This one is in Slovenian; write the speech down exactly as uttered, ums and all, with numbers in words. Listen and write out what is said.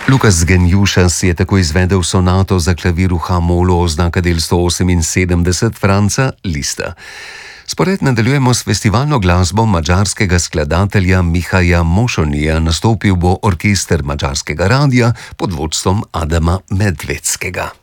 Lukas Genjušas je tako izvedel sonato za klavir v H-molu oznaka del sto oseminsedemdeset Franca Liszta. Spored nadaljujemo s festivalno glasbo madžarskega skladatelja Mihaja Mošonija, nastopil bo orkester madžarskega radia pod vodstvom Adama Medvedskega.